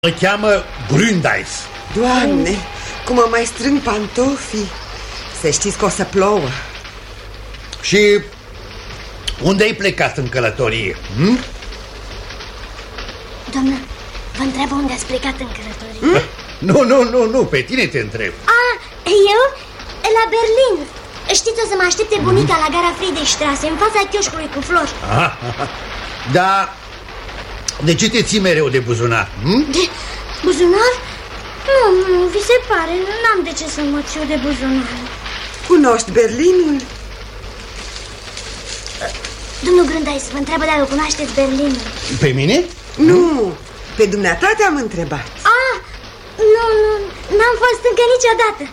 Îl cheamă Gründeis. Doamne, cum mă mai strâng pantofii. Să știți că o să plouă. Și unde ai plecat în călătorie? Doamnă, vă întreb unde ați plecat în călătorie? Nu, pe tine te întreb. Eu? La Berlin. Știți, o să mă aștepte bunica la gara Friedrichstraße, în fața chioșcului cu flori. Da, de ce te ții mereu de buzunar? De buzunar? Nu, vi se pare, n-am de ce să mă țiu de buzunar. Cunoști Berlinul? Domnul Gründeis, vă întreabă dacă cunoașteți Berlinul. Pe mine? Nu, pe dumneata te-am întrebat. Nu, n-am fost încă niciodată.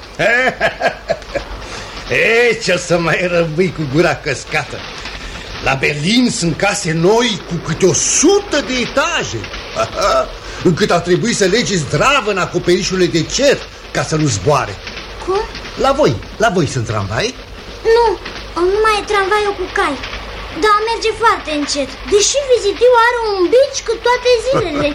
Ce să mai rămâi cu gura căscată. La Berlin sunt case noi cu câte 100 de etaje. Încât a trebuit să legi zdravă în acoperișurile de cer ca să nu zboare. Cum? La voi sunt tramvai? Nu, numai e tramvaiul cu cai. Dar merge foarte încet, deși Vizitiu are un bici cu toate zilele.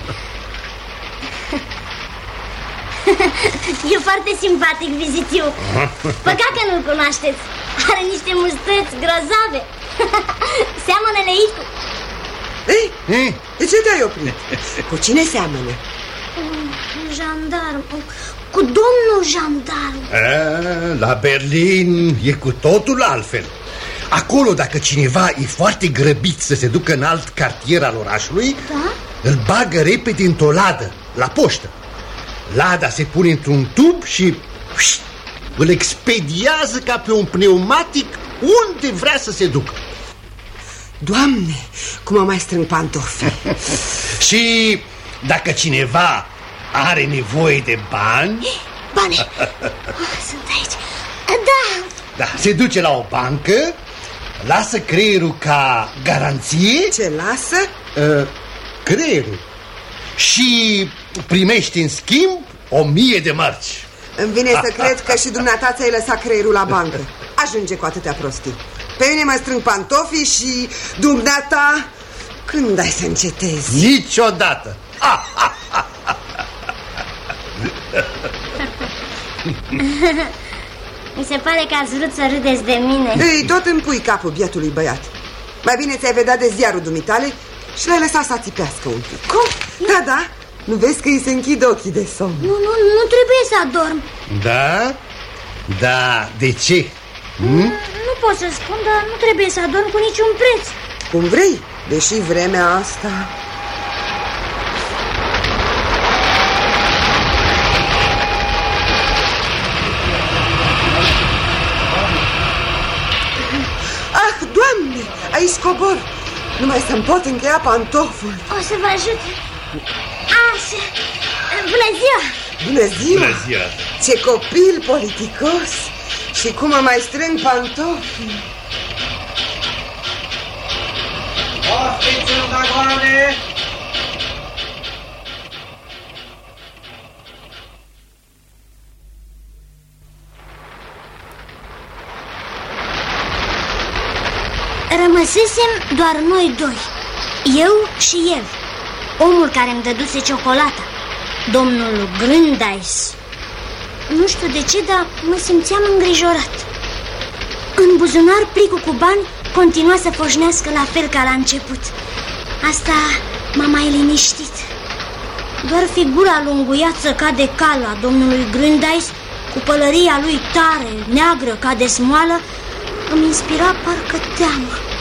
E foarte simpatic Vizitiu. Păcat că nu-l cunoașteți. Are niște mustăți grozave. Seamănă Leicu. Ei, de ce te-ai oprit? Cu cine seamănă? Jandarm. Cu domnul jandarm. La Berlin e cu totul altfel. Acolo, dacă cineva e foarte grăbit să se ducă în alt cartier al orașului, îl bagă repede într-o ladă, la poștă. Lada se pune într-un tub și îl expediază ca pe un pneumatic unde vrea să se ducă. Doamne, cum mă mai strâng pantofii. Și dacă cineva are nevoie de bani... Bani! Sunt aici. Da, se duce la o bancă, lasă creierul ca garanție. Ce lasă? Creierul. Și primești în schimb 1000 de marci. Îmi vine să cred că și dumneata ți-ai lăsat creierul la bancă. Ajunge cu atâtea prostii. Pe mine mă strâng pantofii și dumneata, când ai să încetezi? Niciodată. Mi se pare că ați vrut să râdeți de mine. Ei, tot îmi pui capul bietului băiat. Mai bine ți-ai vedea de ziarul dumitale și l-ai lăsat să țipească un pic. Cum? Da, nu vezi că îi se închid ochii de somn? Nu trebuie să adorm. Da, de ce? Nu pot să spun, dar nu trebuie să adorm cu niciun preț. Cum vrei, deși vremea asta... Doamne, aici scobor. Nu mai să-mi pot încheia pantoful. O să vă ajut. Așa. Bună ziua! Bună ziua! Bună ziua! Ce copil politicos! Și cum mă mai strâng pantofii. Ofiți în vagoane! Rămăsesem doar noi doi, eu și el, omul care îmi dăduse ciocolata, domnul Gründeis. Nu știu de ce, dar mă simțeam îngrijorat. În buzunar, plicul cu bani continua să foșnească la fel ca la început. Asta m-a mai liniștit. Doar figura lunguiață ca de cal a domnului Gründeis, cu pălăria lui tare, neagră ca de smoală, îmi inspira parcă teamă.